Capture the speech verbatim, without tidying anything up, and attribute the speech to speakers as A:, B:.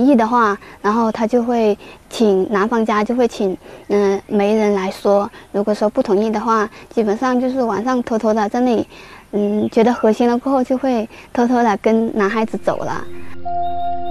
A: 意的话，然后他就会请男方家就会请嗯、呃、媒人来说。如果说不同意的话，基本上就是晚上偷偷的在那里，嗯，觉得合心了过后，就会偷偷的跟男孩子走了。